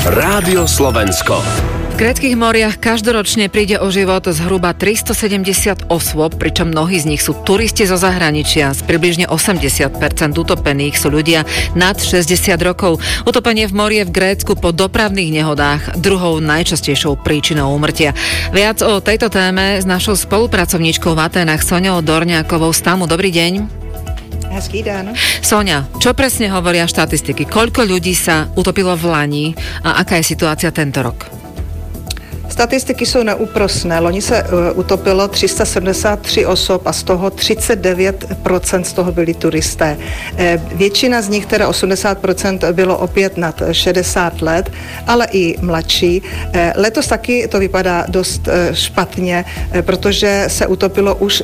Rádio Slovensko. V gréckych moriach každoročne príde o život zhruba 370 osôb, pričom mnohí z nich sú turisti zo zahraničia. Z približne 80% utopených sú ľudia nad 60 rokov. Utopenie v mori je v Grécku po dopravných nehodách druhou najčastejšou príčinou úmrtia. Viac o tejto téme s našou spolupracovníčkou v Aténach Soňou Dorňákovou z TAMU. Dobrý deň. Hezký den. Soňa, čo presne hovoria štatistiky? Koľko ľudí sa utopilo v lani a aká je situácia tento rok? Statistiky jsou neúprosné. Loni se utopilo 373 osob a z toho 39% z toho byli turisté. Většina z nich, teda 80%, bylo opět nad 60 let, ale i mladší. Letos taky to vypadá dost špatně, protože se utopilo už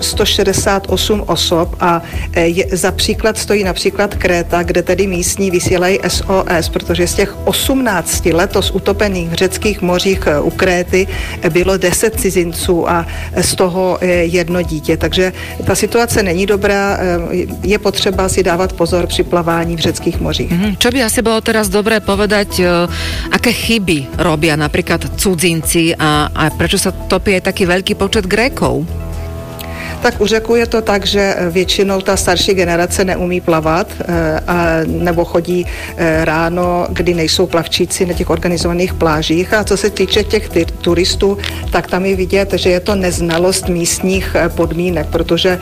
168 osob a za příklad stojí například Kréta, kde tedy místní vysílají SOS, protože z těch 18 letos utopených v řeckých mořích u Kréty bylo 10 cizinců a z toho jedno dítě. Takže ta situace není dobrá, je potřeba si dávat pozor při plavání v řeckých mořích. Čo by asi bolo teraz dobré povedať, aké chyby robia napríklad cudzinci a prečo sa topí aj taký veľký počet Grékov? Tak u Řeků je to tak, že většinou ta starší generace neumí plavat nebo chodí ráno, kdy nejsou plavčíci na těch organizovaných plážích. A co se týče těch turistů, tak tam je vidět, že je to neznalost místních podmínek, protože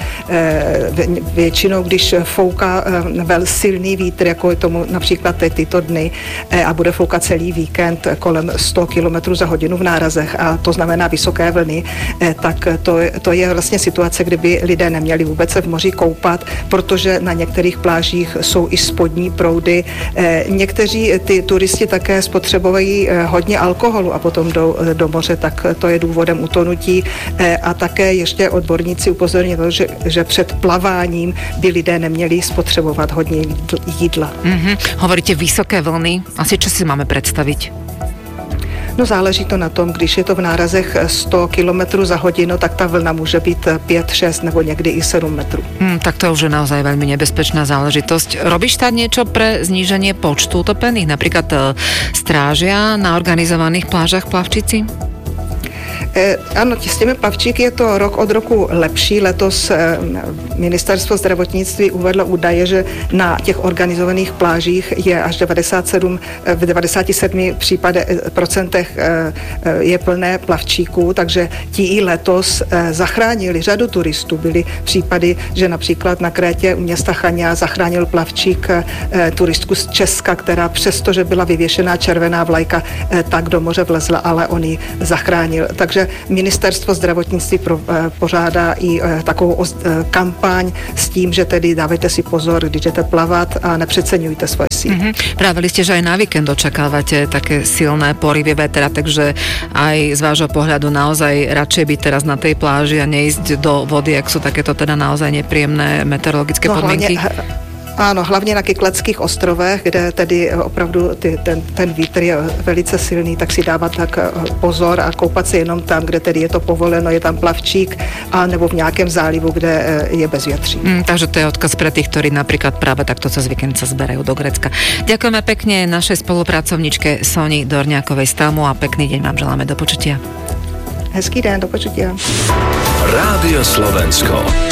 většinou, když fouká silný vítr, jako je tomu například tyto dny, a bude foukat celý víkend kolem 100 km za hodinu v nárazech, a to znamená vysoké vlny, tak to je vlastně situace, kdyby lidé neměli vůbec se v moři koupat, protože na některých plážích jsou i spodní proudy. Někteří ty turisti také spotřebovají hodně alkoholu a potom jdou do moře, tak to je důvodem utonutí. A také ještě odborníci upozorňují, že před plaváním by lidé neměli spotřebovat hodně jídla. Hovoríte vysoké vlny. Asi čo si máme predstaviť? No záleží to na tom, když je to v nárazech 100 km za hodinu, tak ta vlna může být 5, 6 nebo někdy i 7 metrů. Tak to už je naozaj veľmi nebezpečná záležitosť. Robíš tam niečo pre zníženie počtu utopených? Napríklad strážia na organizovaných plážach plavčici? Ano, s těmi plavčíky je to rok od roku lepší. Letos ministerstvo zdravotnictví uvedlo údaje, že na těch organizovaných plážích je až 97 procentech je plné plavčíků, takže ti i letos zachránili řadu turistů. Byly případy, že například na Krétě u města Chania zachránil plavčík turistku z Česka, která přestože byla vyvěšená červená vlajka, tak do moře vlezla, ale on ji zachránil. Takže ministerstvo zdravotnictví pořádá i takovou kampaň s tím, že tedy dávajte si pozor, když jdete plavat a nepřeceňujte svoje síly. Právili ste, že aj na víkend očakávate také silné porivy vetra, takže aj z vášho pohľadu naozaj radšej byť teraz na tej pláži a neísť do vody, ak sú takéto teda naozaj nepríjemné meteorologické podmienky. Ano, hlavně na Kykladských ostrovech, kde tedy opravdu ten vítr je velice silný, tak si dávat tak pozor a koupat se jenom tam, kde tedy je to povoleno, je tam plavčík, a nebo v nějakém zálivu, kde je bezvětří. Takže to je odkaz pre tých, ktorí napríklad práve takto cez víkend sa zberajú do Grécka. Ďakujeme pekne našej spolupracovničke Soni Dorňákovej z TAMU a pekný deň vám želáme. Do počutia. Hezký den, do počutia. Rádio Slovensko.